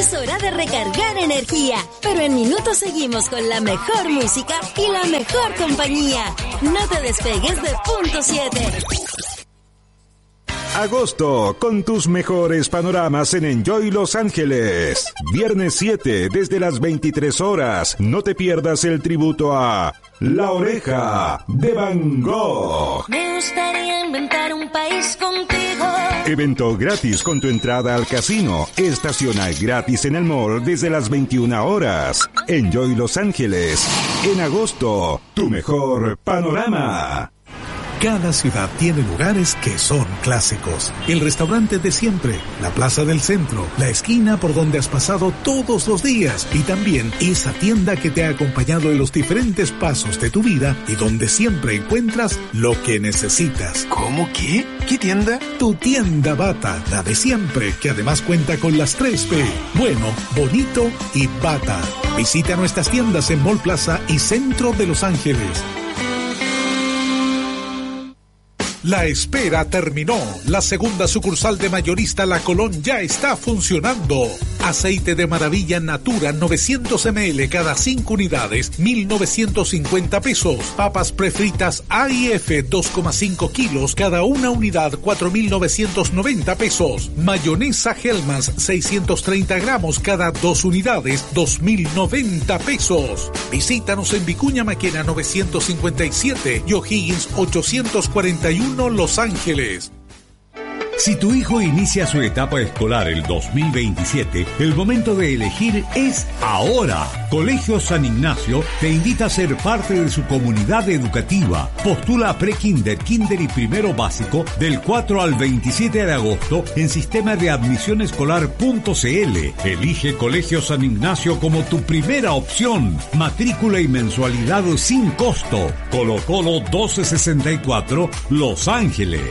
Es hora de recargar energía, pero en minutos seguimos con la mejor música y la mejor compañía. No te despegues de Punto 7. Agosto, con tus mejores panoramas en Enjoy Los Ángeles. Viernes 7, desde las 23 horas. No te pierdas el tributo a La Oreja de Van Gogh. Me gustaría inventar un país contigo. Evento gratis con tu entrada al casino. Estaciona gratis en el mall desde las 21 horas. Enjoy Los Ángeles. En agosto, tu mejor panorama. Cada ciudad tiene lugares que son clásicos. El restaurante de siempre, la plaza del centro, la esquina por donde has pasado todos los días y también esa tienda que te ha acompañado en los diferentes pasos de tu vida y donde siempre encuentras lo que necesitas. ¿Cómo qué? ¿Qué tienda? Tu tienda Bata, la de siempre, que además cuenta con las 3P. Bueno, bonito y Bata. Visita nuestras tiendas en Mall Plaza y Centro de Los Ángeles. La espera terminó. La segunda sucursal de Mayorista La Colón ya está funcionando. Aceite de maravilla Natura 900 ml cada 5 unidades, 1,950 pesos. Papas prefritas AIF 2,5 kilos cada una unidad, 4,990 pesos. Mayonesa Hellmann's 630 gramos cada 2 unidades, 2,090 pesos. Visítanos en Vicuña Maquena 957 y O'Higgins 841 Los Ángeles. Si tu hijo inicia su etapa escolar el 2027, el momento de elegir es ahora. Colegio San Ignacio te invita a ser parte de su comunidad educativa. Postula a pre-kinder, kinder y primero básico del 4 al 27 de agosto en sistema de admisión escolar.cl. Elige Colegio San Ignacio como tu primera opción. Matrícula y mensualidad sin costo. Colo Colo 1264, Los Ángeles.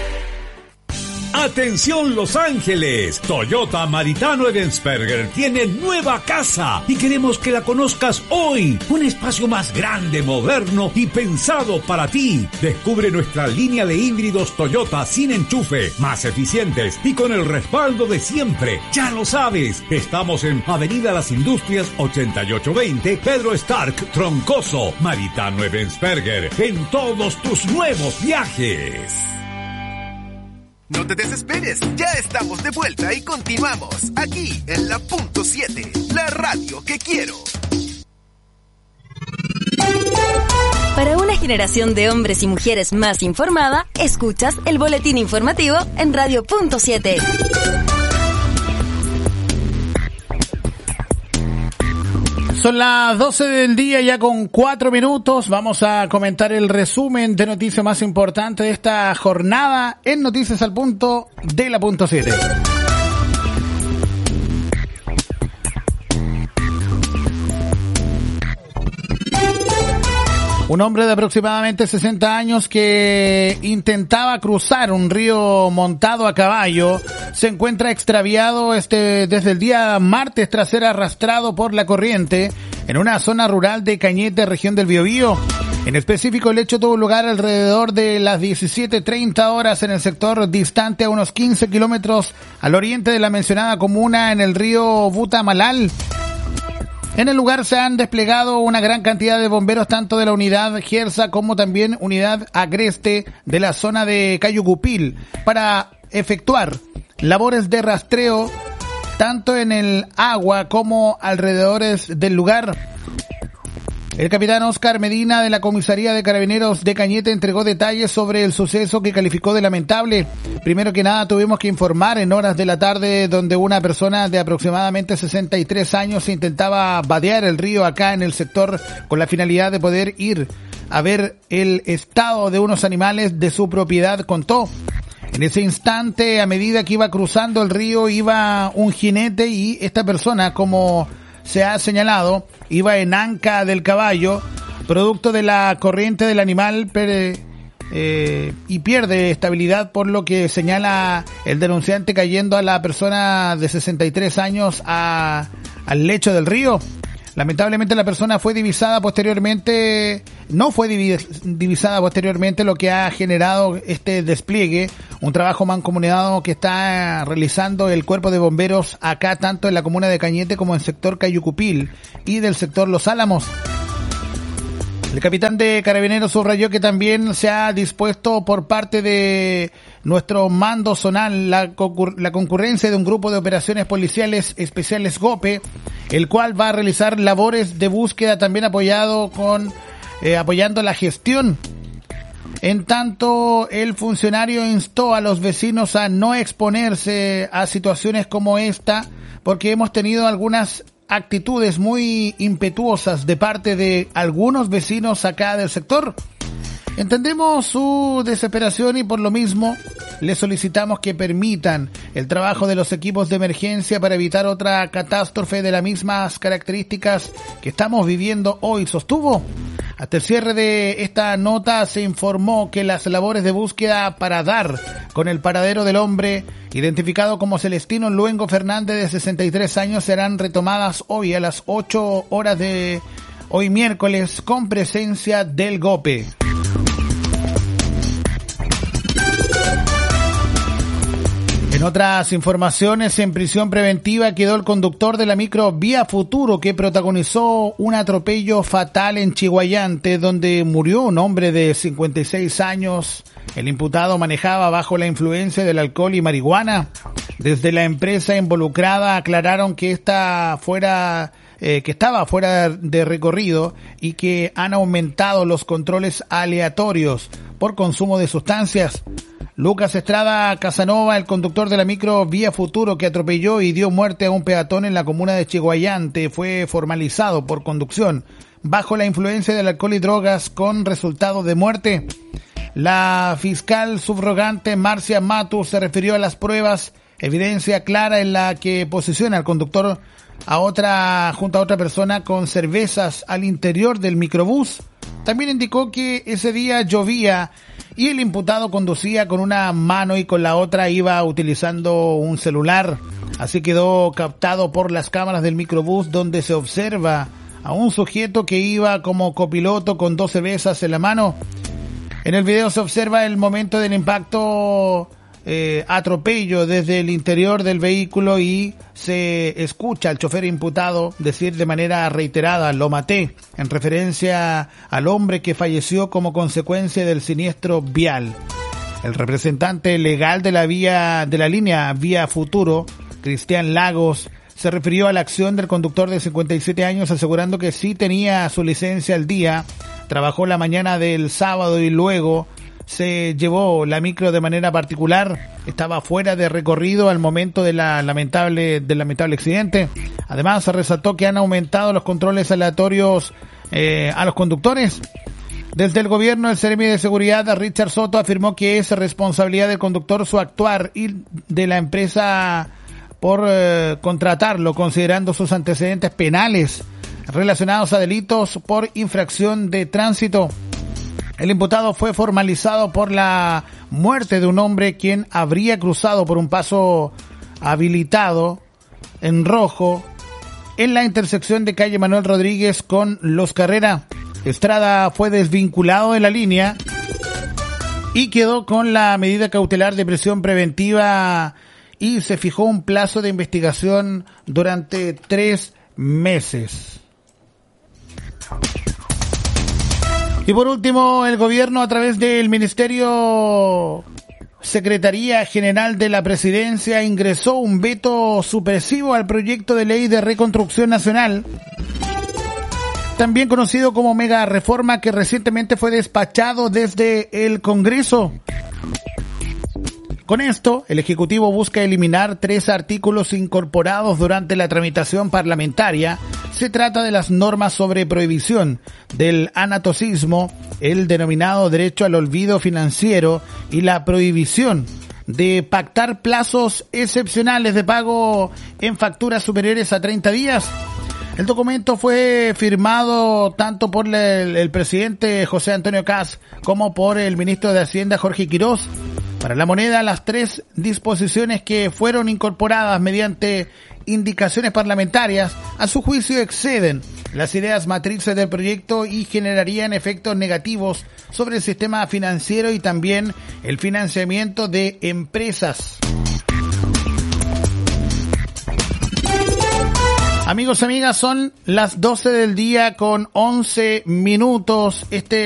Atención Los Ángeles, Toyota Maritano Ebensperger tiene nueva casa y queremos que la conozcas hoy. Un espacio más grande, moderno y pensado para ti. Descubre nuestra línea de híbridos Toyota sin enchufe, más eficientes y con el respaldo de siempre. Ya lo sabes, estamos en Avenida Las Industrias 8820, Pedro Stark, Troncoso. Maritano Ebensperger, en todos tus nuevos viajes. No te desesperes, ya estamos de vuelta y continuamos aquí en la Punto 7, la radio que quiero. Para una generación de hombres y mujeres más informada, escuchas el boletín informativo en Radio Punto 7. Son las 12 del día, ya con 4 minutos. Vamos a comentar el resumen de noticias más importantes de esta jornada en Noticias al Punto de la Punto 7. Un hombre de aproximadamente 60 años que intentaba cruzar un río montado a caballo se encuentra extraviado desde el día martes tras ser arrastrado por la corriente en una zona rural de Cañete, región del Biobío. En específico, el hecho tuvo lugar alrededor de las 17:30 horas en el sector distante a unos 15 kilómetros al oriente de la mencionada comuna en el río Butamalal. En el lugar se han desplegado una gran cantidad de bomberos, tanto de la unidad Gersa como también unidad Agreste de la zona de Cayucupil, para efectuar labores de rastreo tanto en el agua como alrededores del lugar. El capitán Oscar Medina de la Comisaría de Carabineros de Cañete entregó detalles sobre el suceso que calificó de lamentable. Primero que nada, tuvimos que informar en horas de la tarde donde una persona de aproximadamente 63 años intentaba vadear el río acá en el sector con la finalidad de poder ir a ver el estado de unos animales de su propiedad, contó. En ese instante, a medida que iba cruzando el río, iba un jinete y esta persona, como se ha señalado, iba en anca del caballo, producto de la corriente del animal y pierde estabilidad, por lo que señala el denunciante, cayendo a la persona de 63 años al lecho del río. Lamentablemente la persona fue divisada posteriormente, no fue divisada posteriormente, lo que ha generado este despliegue, un trabajo mancomunado que está realizando el cuerpo de bomberos acá, tanto en la comuna de Cañete como en el sector Cayucupil y del sector Los Álamos. El capitán de Carabineros subrayó que también se ha dispuesto por parte de nuestro mando zonal la concurrencia de un grupo de operaciones policiales especiales GOPE, el cual va a realizar labores de búsqueda también apoyando la gestión. En tanto, el funcionario instó a los vecinos a no exponerse a situaciones como esta, porque hemos tenido algunas actitudes muy impetuosas de parte de algunos vecinos acá del sector. Entendemos su desesperación y por lo mismo les solicitamos que permitan el trabajo de los equipos de emergencia para evitar otra catástrofe de las mismas características que estamos viviendo hoy, sostuvo. Hasta el cierre de esta nota se informó que las labores de búsqueda para dar con el paradero del hombre identificado como Celestino Luengo Fernández, de 63 años, serán retomadas hoy a las 8 horas de hoy miércoles con presencia del GOPE. En otras informaciones, en prisión preventiva quedó el conductor de la micro Vía Futuro, que protagonizó un atropello fatal en Chiguayante, donde murió un hombre de 56 años. El imputado manejaba bajo la influencia del alcohol y marihuana. Desde la empresa involucrada aclararon que estaba fuera de recorrido y que han aumentado los controles aleatorios por consumo de sustancias. Lucas Estrada Casanova, el conductor de la micro Vía Futuro que atropelló y dio muerte a un peatón en la comuna de Chiguayante, fue formalizado por conducción bajo la influencia del alcohol y drogas con resultado de muerte. La fiscal subrogante Marcia Matu se refirió a las pruebas, evidencia clara en la que posiciona al conductor junto a otra persona con cervezas al interior del microbús. También indicó que ese día llovía y el imputado conducía con una mano y con la otra iba utilizando un celular. Así quedó captado por las cámaras del microbús, donde se observa a un sujeto que iba como copiloto con 2 cervezas en la mano. En el video se observa el momento del impacto atropello desde el interior del vehículo y se escucha al chofer imputado decir de manera reiterada: "Lo maté", en referencia al hombre que falleció como consecuencia del siniestro vial. El representante legal de la línea Vía Futuro, Cristian Lagos, se refirió a la acción del conductor de 57 años, asegurando que sí tenía su licencia al día, trabajó la mañana del sábado y luego se llevó la micro de manera particular, estaba fuera de recorrido al momento del lamentable accidente. Además, se resaltó que han aumentado los controles aleatorios a los conductores. Desde el gobierno, el Seremi de Seguridad, Richard Soto, afirmó que es responsabilidad del conductor su actuar y de la empresa por contratarlo, considerando sus antecedentes penales relacionados a delitos por infracción de tránsito. El imputado fue formalizado por la muerte de un hombre quien habría cruzado por un paso habilitado en rojo en la intersección de calle Manuel Rodríguez con Los Carrera. Estrada fue desvinculado de la línea y quedó con la medida cautelar de prisión preventiva y se fijó un plazo de investigación durante 3 meses. Y por último, el gobierno, a través del Ministerio Secretaría General de la Presidencia, ingresó un veto supresivo al proyecto de ley de reconstrucción nacional, también conocido como mega reforma, que recientemente fue despachado desde el Congreso. Con esto, el Ejecutivo busca eliminar 3 artículos incorporados durante la tramitación parlamentaria. Se trata de las normas sobre prohibición del anatocismo, el denominado derecho al olvido financiero y la prohibición de pactar plazos excepcionales de pago en facturas superiores a 30 días. El documento fue firmado tanto por el presidente José Antonio Kast como por el ministro de Hacienda Jorge Quirós. Para la moneda, las 3 disposiciones que fueron incorporadas mediante indicaciones parlamentarias, a su juicio exceden las ideas matrices del proyecto y generarían efectos negativos sobre el sistema financiero y también el financiamiento de empresas. Amigos, amigas, son las 12 del día con 11 minutos.